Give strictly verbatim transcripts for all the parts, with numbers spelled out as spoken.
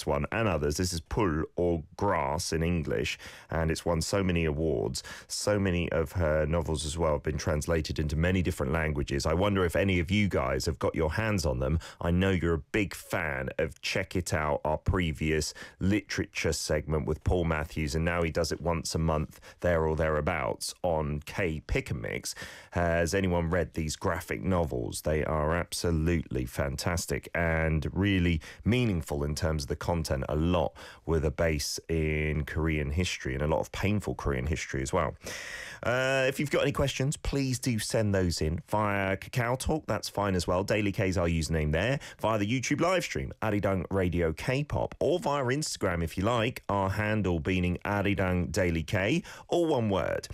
this one and others. This is Pull or Grass in English, and it's won so many awards. So many of her novels as well have been translated into many different languages. I wonder if any of you guys have got your hands on them. I know you're a big fan of Check It Out, our previous literature segment with Paul Matthews, and now he does it once a month, there or thereabouts, on K Pick and Mix. Has anyone read these graphic novels? They are absolutely fantastic and really meaningful in terms of the content, a lot with a base in Korean history and a lot of painful Korean history as well. Uh, if you've got any questions, please do send those in via Kakao Talk. That's fine as well. Daily K is our username there. Via the YouTube live stream, Arirang Radio K-pop, or via Instagram if you like, our handle being Arirang Daily K, all one word.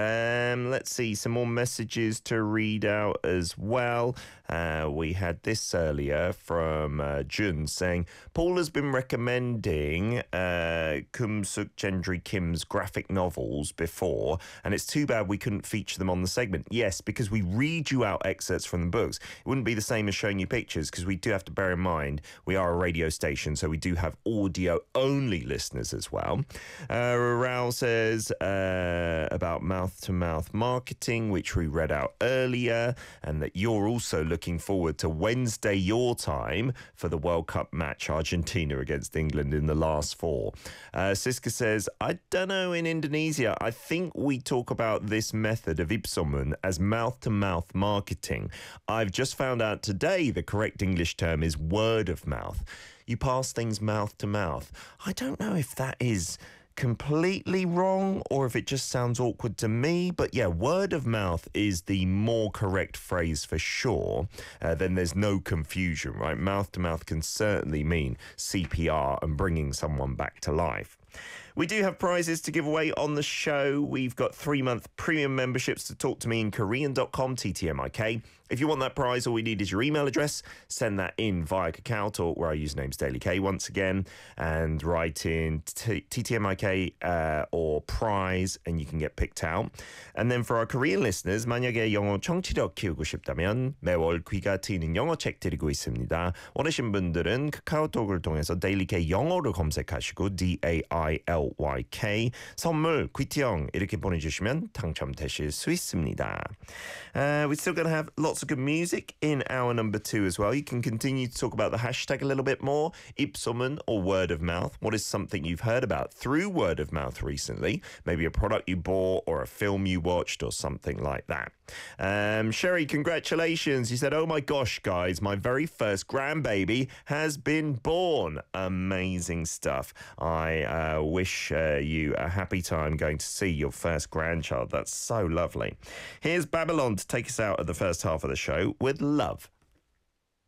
Um, let's see, some more messages to read out as well. Uh, we had this earlier from uh, Jun saying, Paul has been recommending uh, Kum Suk Gendry Kim's graphic novels before, and it's too bad we couldn't feature them on the segment. Yes, because we read you out excerpts from the books. It wouldn't be the same as showing you pictures, because we do have to bear in mind we are a radio station, so we do have audio-only listeners as well. Uh, Raul says uh, about mouth-to-mouth marketing, which we read out earlier, and that you're also looking forward to Wednesday your time for the World Cup match, Argentina against England in the last four. Uh, Siska says, I don't know in Indonesia, I think we talk about this method of Ipsomun as mouth-to-mouth marketing. I've just found out today the correct English term is word of mouth. You pass things mouth to mouth. I don't know if that is completely wrong or if it just sounds awkward to me, but yeah, word of mouth is the more correct phrase for sure. Uh, then there's no confusion, right? Mouth to mouth can certainly mean C P R and bringing someone back to life. We do have prizes to give away on the show. We've got three-month premium memberships to talk to me in Korean dot com, T T M I K. If you want that prize, all we need is your email address. Send that in via Kakao Talk, where our username's Daily K once again, and write in T T M I K uh, or prize, and you can get picked out. And then for our Korean listeners, 만약에 영어 청취력 키우고 싶다면 매월 귀가 트이는 영어 책 드리고 있습니다. 원하신 분들은 카카오톡을 통해서 Daily K 영어로 검색하시고 D A I L Y K 선물 귀티형 이렇게 보내주시면 당첨되실 수 있습니다. Uh, we're still going to have lots of good music in hour number two as well. You can continue to talk about the hashtag a little bit more. Ipsomun or word of mouth. What is something you've heard about through word of mouth recently? Maybe a product you bought or a film you watched or something like that. Um, Sherry, congratulations. You said, oh my gosh, guys, my very first grandbaby has been born. Amazing stuff. I uh, wish uh, you a happy time going to see your first grandchild. That's so lovely. Here's Babylon to take us out at the first half of the show with Love.